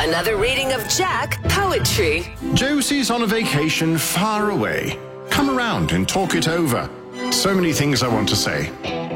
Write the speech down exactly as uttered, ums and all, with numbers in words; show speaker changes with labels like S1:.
S1: Another reading of Jack Poetry.
S2: Josie's on a vacation far away. Come around and talk it over. So many things I want to say.